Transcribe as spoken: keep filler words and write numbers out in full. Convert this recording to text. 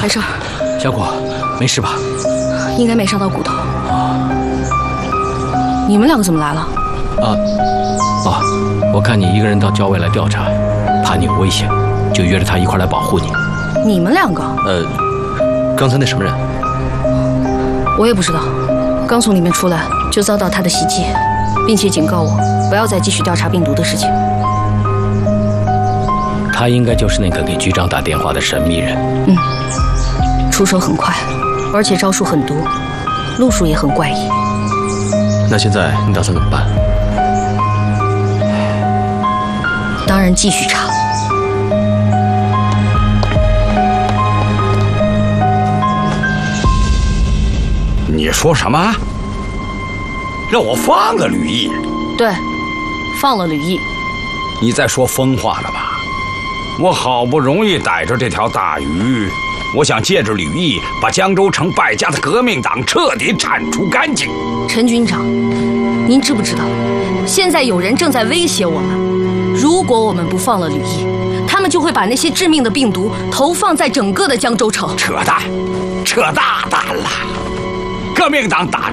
没事。 小果，没事吧？ 应该没伤到骨头。你们两个怎么来了？ 啊，哦，我看你一个人到郊外来调查，怕你有危险，就约着他一块来保护你。 你们两个？ 呃，刚才那什么人？ 我也不知道，刚从里面出来就遭到他的袭击，并且警告我不要再继续调查病毒的事情。 他应该就是那个给局长打电话的神秘人。 嗯，出手很快，而且招数很多，路数也很怪异。 那现在你打算怎么办？ 当然继续查。 你说什么？让我放了吕毅？ 对，放了吕毅。 你在说疯话了吧？我好不容易逮着这条大鱼，我想借着吕毅把江州城败家的革命党彻底铲除干净。 陈军长，您知不知道，现在有人正在威胁我们，如果我们不放了吕毅，他们就会把那些致命的病毒投放在整个的江州城。 扯淡，扯大淡了！革命党打